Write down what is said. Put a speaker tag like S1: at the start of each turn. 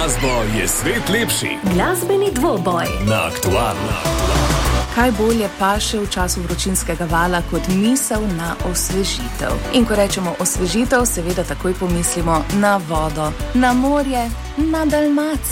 S1: glasbo je svet lepši.
S2: Glasbeni dvoboj
S1: Na Aktualno.
S3: Kaj bolje paše v času vročinskega vala kot misel na osvežitev? In ko rečemo osvežitev, seveda takoj pomislimo na vodo, na morje, na Dalmacijo.